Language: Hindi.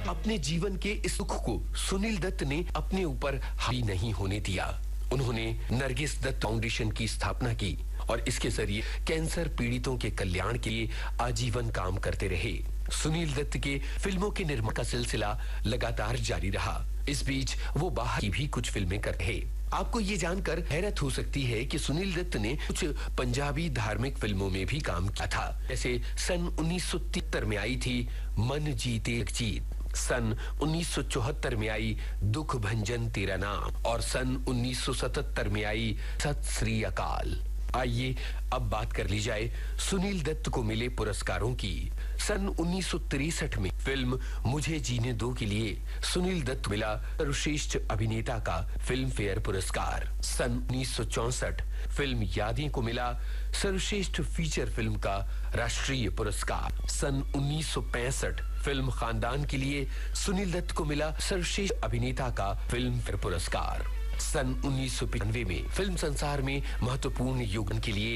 अपने जीवन के इस सुख को सुनील दत्त ने अपने ऊपर हावी नहीं होने दिया। उन्होंने नरगिस दत्त फाउंडेशन की स्थापना की और इसके जरिए कैंसर पीड़ितों के कल्याण के लिए आजीवन काम करते रहे। सुनील दत्त के फिल्मों के निर्माण का सिलसिला लगातार जारी रहा। इस बीच वो बाहर की भी कुछ फिल्में कर रहे। आपको ये जानकर हैरत हो सकती है कि सुनील दत्त ने कुछ पंजाबी धार्मिक फिल्मों में भी काम किया था। जैसे सन 1973 में आई थी मन जीते जीत, सन 1974 में आई दुख भंजन तेरा नाम और सन 1977 में आई सत श्री अकाल। आइए अब बात कर ली जाए सुनील दत्त को मिले पुरस्कारों की। सन 1963 में फिल्म मुझे जीने दो के लिए सुनील दत्त मिला सर्वश्रेष्ठ अभिनेता का फिल्म फेयर पुरस्कार। सन 1964 फिल्म यादें को मिला सर्वश्रेष्ठ फीचर फिल्म का राष्ट्रीय पुरस्कार। सन 1965 फिल्म खानदान के लिए सुनील दत्त को मिला सर्वश्रेष्ठ अभिनेता का फिल्म फेयर पुरस्कार। सन 1995 में फिल्म संसार में महत्वपूर्ण योगदान के लिए